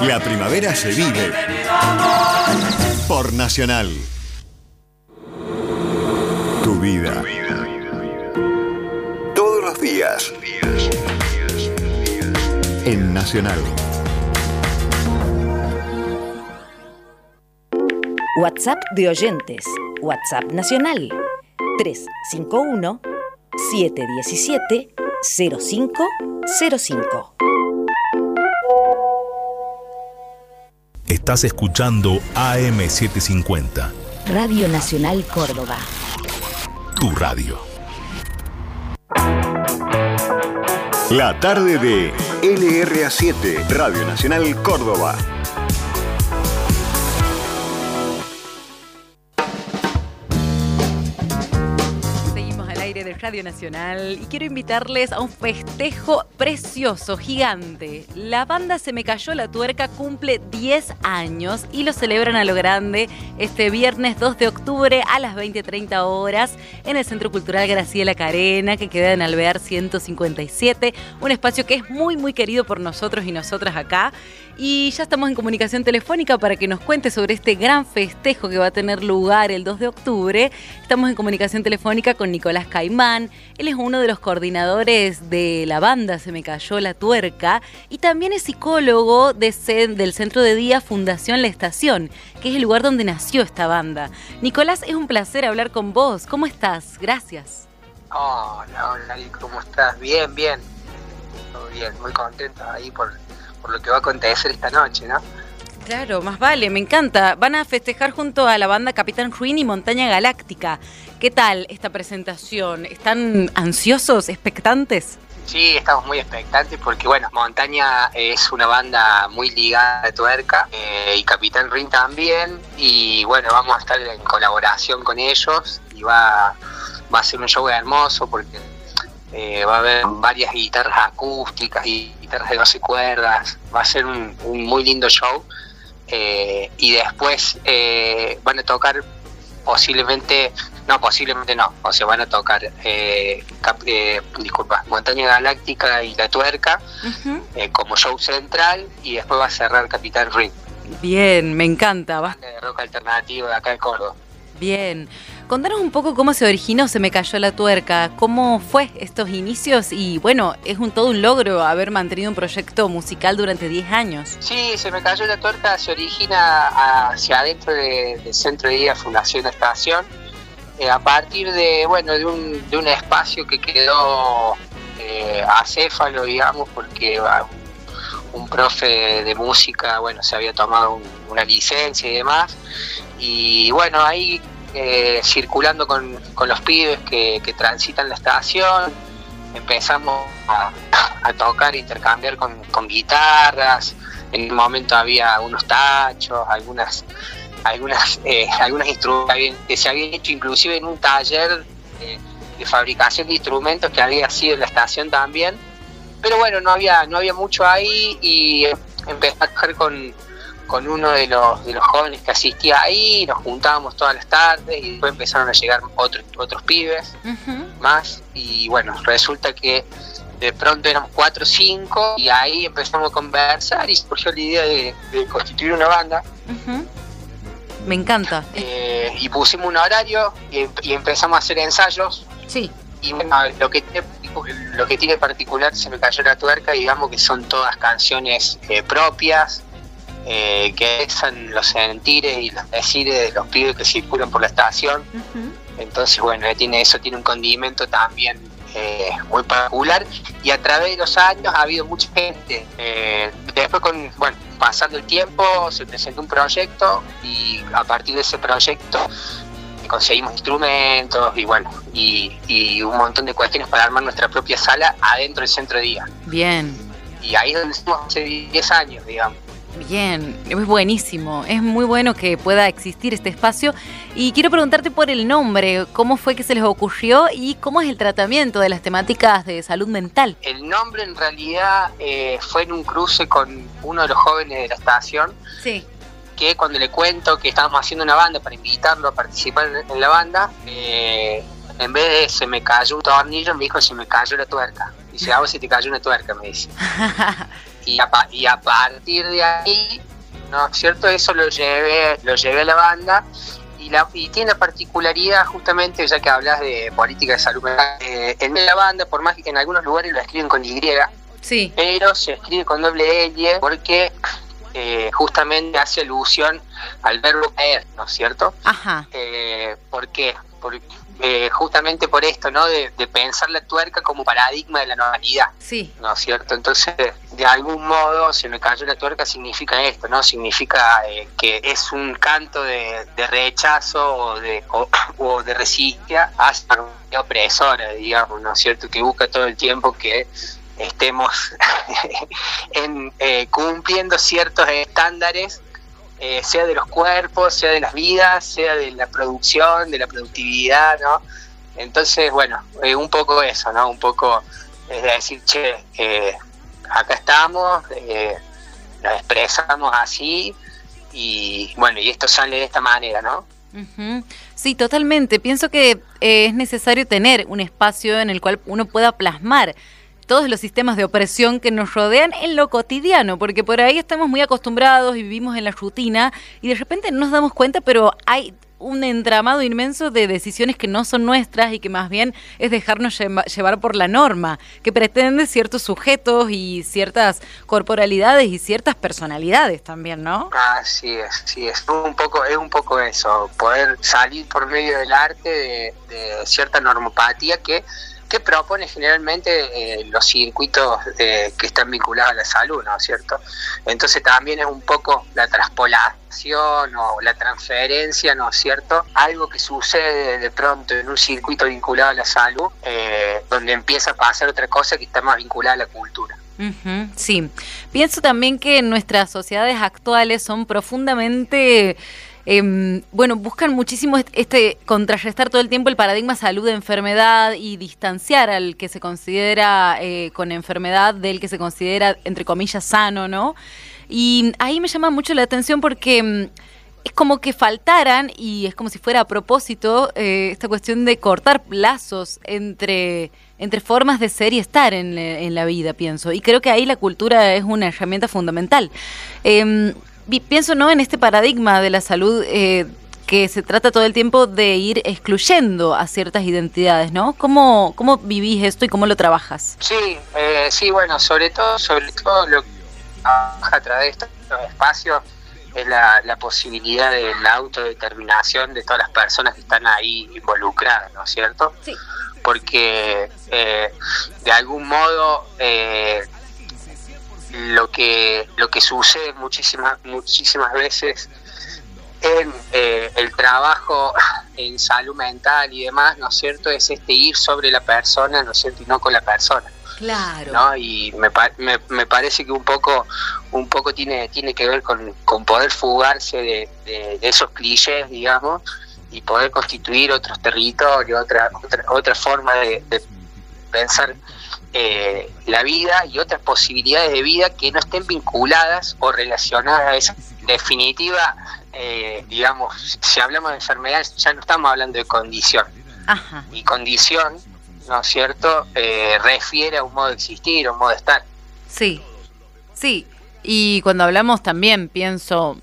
La primavera se vive por Nacional. Tu vida. Todos los días. En Nacional. WhatsApp de oyentes. WhatsApp Nacional. 351-717-0505. Estás escuchando AM750. Radio Nacional Córdoba. Tu radio. La tarde de LRA7, Radio Nacional Córdoba. De Radio Nacional y quiero invitarles a un festejo precioso, gigante. La banda Se Me Cayó la Tuerca cumple 10 años y lo celebran a lo grande este viernes 2 de octubre a las 20:30 horas en el Centro Cultural Graciela Carena, que queda en Alvear 157, un espacio que es muy muy querido por nosotros y nosotras acá. Y ya estamos en comunicación telefónica para que nos cuente sobre este gran festejo que va a tener lugar el 2 de octubre. Estamos en comunicación telefónica con Nicolás Caimán. Él es uno de los coordinadores de la banda Se Me Cayó la Tuerca y también es psicólogo del Centro de Día Fundación La Estación, que es el lugar donde nació esta banda. Nicolás, es un placer hablar con vos. ¿Cómo estás? Gracias. Hola, ¿cómo estás? Bien. Todo bien, muy contento ahí por lo que va a acontecer esta noche, ¿no? Claro, más vale, me encanta. Van a festejar junto a la banda Capitán Ruin y Montaña Galáctica. ¿Qué tal esta presentación? ¿Están ansiosos, expectantes? Sí, estamos muy expectantes porque, bueno, Montaña es una banda muy ligada a Tuerca y Capitán Ruin también. Y, bueno, vamos a estar en colaboración con ellos y va a ser un show hermoso porque va a haber varias guitarras acústicas y guitarras de 12 cuerdas. Va a ser un muy lindo show. Y después van a tocar posiblemente no, o sea, van a tocar Montaña Galáctica y La Tuerca como show central y después va a cerrar Capitán Ruin. Bien, me encanta. Banda de rock alternativo de acá de Córdoba. Bien. Contanos un poco cómo se originó Se Me Cayó la Tuerca, cómo fue estos inicios y bueno, es todo un logro haber mantenido un proyecto musical durante 10 años. Sí, Se Me Cayó la Tuerca se origina hacia adentro del Centro de Día Fundación Estación, a partir de un espacio que quedó acéfalo, digamos, porque un profe de música, se había tomado una licencia y demás, y bueno, ahí circulando con los pibes que transitan la estación, empezamos a tocar, intercambiar con guitarras. En un momento había unos tachos, algunos instrumentos que se habían hecho inclusive en un taller de fabricación de instrumentos que había sido en la estación también, pero bueno, no había mucho ahí y empecé a tocar con uno de los jóvenes que asistía ahí, nos juntábamos todas las tardes y después empezaron a llegar otros pibes más y bueno, resulta que de pronto éramos 4 o 5 y ahí empezamos a conversar y surgió la idea de constituir una banda. Me encanta. Y pusimos un horario y empezamos a hacer ensayos. Sí. Y bueno, lo que tiene particular Se Me Cayó la Tuerca, digamos que son todas canciones propias, que expresan los sentires y los decires de los pibes que circulan por la estación. Entonces, bueno, tiene un condimento también muy particular y a través de los años ha habido mucha gente. Después, pasando el tiempo, se presentó un proyecto y a partir de ese proyecto conseguimos instrumentos y un montón de cuestiones para armar nuestra propia sala adentro del Centro de Día. Bien. Y ahí es donde estamos hace 10 años, digamos. Bien, es buenísimo, es muy bueno que pueda existir este espacio y quiero preguntarte por el nombre, cómo fue que se les ocurrió y cómo es el tratamiento de las temáticas de salud mental. El nombre en realidad fue en un cruce con uno de los jóvenes de la estación, sí, que cuando le cuento que estábamos haciendo una banda para invitarlo a participar en la banda, en vez de se me cayó un tornillo, me dijo se me cayó la tuerca. Dice, a vos se te cayó una tuerca, me dice. y a partir de ahí, ¿no es cierto? Eso lo llevé a la banda. Y tiene la particularidad, justamente, ya que hablas de política de salud mental, en la banda, por más que en algunos lugares lo escriben con Y, sí, pero se escribe con doble L porque justamente hace alusión al verbo caer, ¿no es cierto? Ajá. ¿Por qué? Justamente por esto, ¿no? De pensar la tuerca como paradigma de la normalidad, Sí. ¿no es cierto? Entonces, de algún modo, se me cayó la tuerca significa esto, ¿no? Significa que es un canto de rechazo o de resistencia hacia la normalidad opresora, digamos, ¿no es cierto? Que busca todo el tiempo que estemos cumpliendo ciertos estándares, sea de los cuerpos, sea de las vidas, sea de la producción, de la productividad, ¿no? Entonces, bueno, un poco eso, ¿no? Un poco es decir, che, acá estamos, nos expresamos así y bueno, y esto sale de esta manera, ¿no? Uh-huh. Sí, totalmente. Pienso que es necesario tener un espacio en el cual uno pueda plasmar todos los sistemas de opresión que nos rodean en lo cotidiano, porque por ahí estamos muy acostumbrados y vivimos en la rutina y de repente no nos damos cuenta, pero hay un entramado inmenso de decisiones que no son nuestras y que más bien es dejarnos llevar por la norma, que pretende ciertos sujetos y ciertas corporalidades y ciertas personalidades también, ¿no? Así es, sí, es un poco eso, poder salir por medio del arte de cierta normopatía que propone generalmente los circuitos que están vinculados a la salud, ¿no es cierto? Entonces también es un poco la traspolación o la transferencia, ¿no es cierto? Algo que sucede de pronto en un circuito vinculado a la salud, donde empieza a pasar otra cosa que está más vinculada a la cultura. Uh-huh, sí, pienso también que nuestras sociedades actuales son profundamente... buscan muchísimo contrarrestar todo el tiempo el paradigma salud-enfermedad y distanciar al que se considera con enfermedad del que se considera, entre comillas, sano, ¿no? Y ahí me llama mucho la atención porque es como que faltaran, y es como si fuera a propósito, esta cuestión de cortar lazos entre formas de ser y estar en la vida, pienso. Y creo que ahí la cultura es una herramienta fundamental. Pienso, ¿no?, en este paradigma de la salud que se trata todo el tiempo de ir excluyendo a ciertas identidades, ¿no? ¿Cómo vivís esto y cómo lo trabajas? Sí, bueno, sobre todo lo que trabaja a través de estos espacios es la posibilidad de la autodeterminación de todas las personas que están ahí involucradas, ¿no es cierto? Sí. Porque de algún modo lo que sucede muchísimas veces en el trabajo en salud mental y demás, ¿no es cierto?, es ir sobre la persona, ¿no es cierto?, y no con la persona. Claro. ¿No? Y me parece que un poco tiene que ver con poder fugarse de esos clichés, digamos, y poder constituir otros territorios, otra forma de pensar la vida y otras posibilidades de vida que no estén vinculadas o relacionadas a esa. En definitiva, digamos, si hablamos de enfermedades ya no estamos hablando de condición. Ajá. Y condición, ¿no es cierto?, refiere a un modo de existir, a un modo de estar. Sí, y cuando hablamos también pienso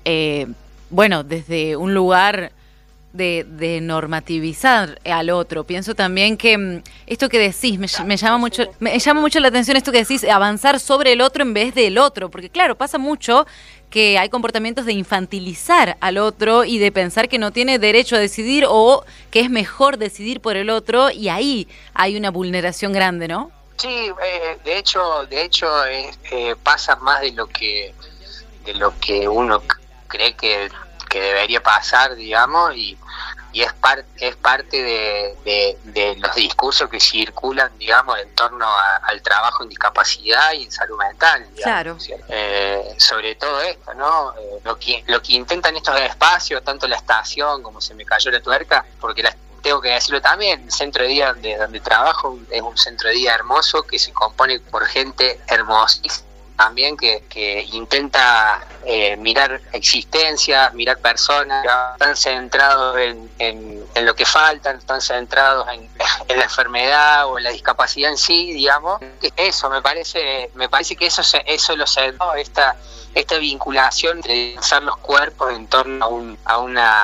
desde un lugar de normativizar al otro. Pienso también que esto que decís me llama mucho la atención, esto que decís, avanzar sobre el otro en vez del otro, porque claro, pasa mucho que hay comportamientos de infantilizar al otro y de pensar que no tiene derecho a decidir o que es mejor decidir por el otro, y ahí hay una vulneración grande, ¿no? Sí, de hecho pasa más de lo que uno cree que debería pasar, digamos, y es parte de los discursos que circulan, digamos, en torno al trabajo en discapacidad y en salud mental, digamos. Claro. Sobre todo esto, ¿no? Lo que intentan estos espacios, tanto la estación como Se me cayó la tuerca, porque tengo que decirlo también, el centro de día donde trabajo es un centro de día hermoso que se compone por gente hermosísima, también que intenta mirar existencia, mirar personas, están centrados en lo que faltan, están centrados en la enfermedad o en la discapacidad en sí, digamos. Eso me parece que eso lo centró, esta vinculación entre pensar los cuerpos en torno a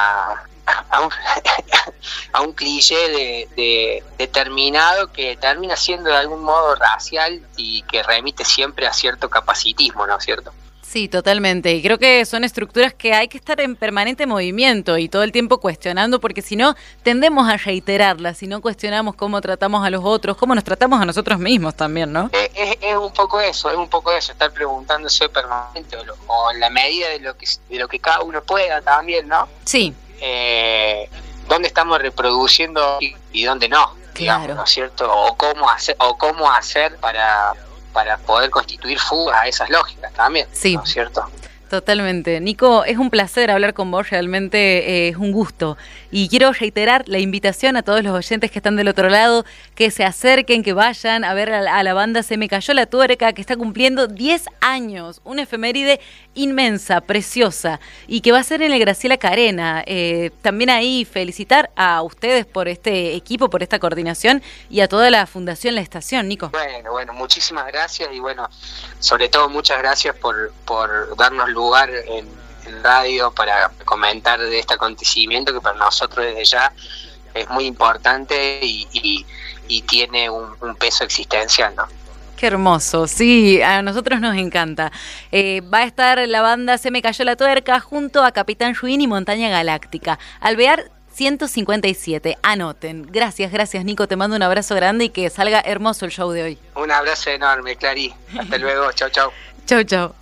un cliché determinado que termina siendo de algún modo racial y que remite siempre a cierto capacitismo, ¿no es cierto? Sí, totalmente. Y creo que son estructuras que hay que estar en permanente movimiento y todo el tiempo cuestionando, porque si no, tendemos a reiterarlas, si no cuestionamos cómo tratamos a los otros, cómo nos tratamos a nosotros mismos también, ¿no? Es un poco eso, estar preguntándose permanente o en la medida de lo que cada uno pueda también, ¿no? Sí. Dónde estamos reproduciendo y dónde no, digamos, claro. ¿no es cierto? O cómo hacer para poder constituir fugas a esas lógicas también, sí. ¿no es cierto? Totalmente. Nico, es un placer hablar con vos, realmente es un gusto. Y quiero reiterar la invitación a todos los oyentes que están del otro lado, que se acerquen, que vayan a ver a la banda Se Me Cayó la Tuerca, que está cumpliendo 10 años, una efeméride inmensa, preciosa, y que va a ser en el Graciela Carena. También ahí felicitar a ustedes por este equipo, por esta coordinación, y a toda la Fundación La Estación, Nico. Bueno, muchísimas gracias y sobre todo muchas gracias por darnos lugar en radio para comentar de este acontecimiento que para nosotros desde ya es muy importante y tiene un peso existencial, ¿no? Qué hermoso, sí, a nosotros nos encanta. Va a estar la banda Se Me Cayó la Tuerca junto a Capitán Ruin y Montaña Galáctica. Alvear 157, anoten. Gracias Nico, te mando un abrazo grande y que salga hermoso el show de hoy. Un abrazo enorme, Clary. Hasta luego, chau. Chau.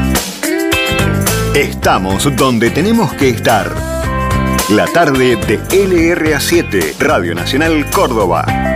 Estamos donde tenemos que estar. La tarde de LRA7, Radio Nacional Córdoba.